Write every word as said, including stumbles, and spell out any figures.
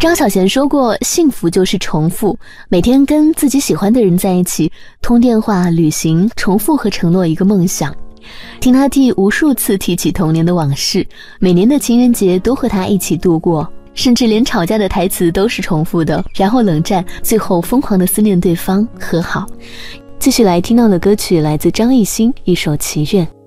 张小娴说过，幸福就是重复，每天跟自己喜欢的人在一起，通电话、旅行，重复和承诺一个梦想。听他弟无数次提起童年的往事，每年的情人节都和他一起度过，甚至连吵架的台词都是重复的，然后冷战，最后疯狂的思念对方，和好。继续来听到的歌曲来自张艺兴，一首《祈愿》。